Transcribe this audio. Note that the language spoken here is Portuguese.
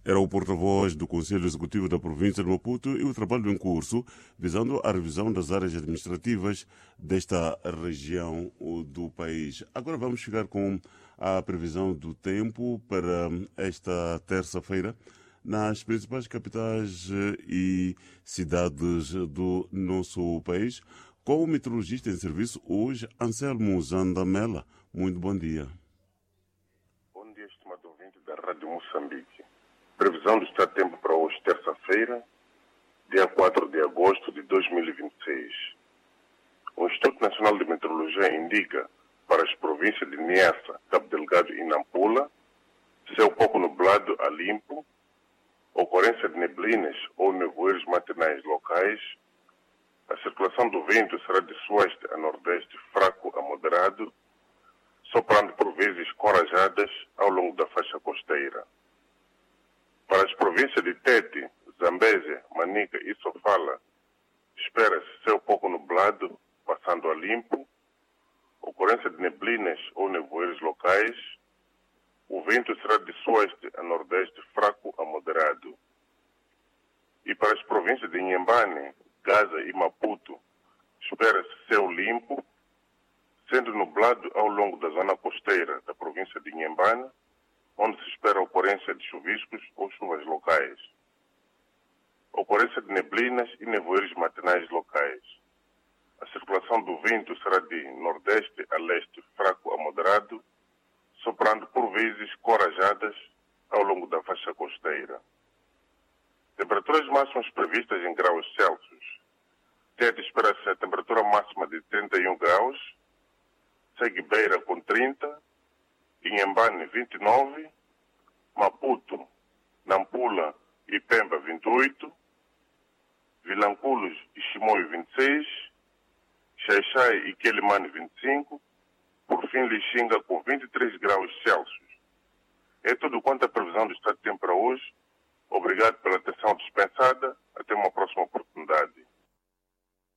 Era o porta-voz do Conselho Executivo da província de Maputo e o trabalho em curso visando a revisão das áreas administrativas desta região do país. Agora vamos chegar com a previsão do tempo para esta terça-feira nas principais capitais e cidades do nosso país, com o meteorologista em serviço hoje, Anselmo Zandamela. Muito bom dia. Bom dia, estimado ouvinte da Rádio Moçambique. Previsão do estado de tempo para hoje, terça-feira, dia 4 de agosto de 2026. O Instituto Nacional de Meteorologia indica para as províncias de Niassa, Cabo Delgado e Nampula, céu pouco nublado a limpo, ocorrência de neblinas ou nevoeiros matinais locais. A circulação do vento será de sueste a nordeste, fraco a moderado, soprando por vezes corajadas ao longo da faixa costeira. Para as províncias de Tete, Zambésia, Manica e Sofala, espera-se céu pouco nublado, passando a limpo, ocorrência de neblinas ou nevoeiros locais. O vento será de sueste a nordeste, fraco a moderado. E para as províncias de Inhambane, Gaza e Maputo, espera-se céu limpo, sendo nublado ao longo da zona costeira da província de Inhambane, onde se espera a ocorrência de chuviscos ou chuvas locais. Ocorrência de neblinas e nevoeiros matinais locais. A circulação do vento será de nordeste a leste, fraco a moderado, soprando por vezes corajadas ao longo da faixa costeira. Temperaturas máximas previstas em graus Celsius. Tete espera-se a temperatura máxima de 31 graus, segue Beira com 30, Inhambane 29, Maputo, Nampula e Pemba 28, Vilanculos e Chimoio 26, Xaixai e Quelimane 25, por fim Lixinga com 23 graus Celsius. É tudo quanto a previsão do estado de tempo para hoje. Obrigado pela atenção dispensada. Até uma próxima oportunidade.